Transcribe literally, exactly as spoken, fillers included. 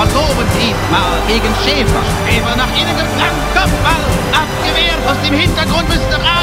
verloren diesmal gegen Schäfer. Schäfer nach innen geflankt, Kopfball, abgewehrt, aus dem Hintergrund müsste rein.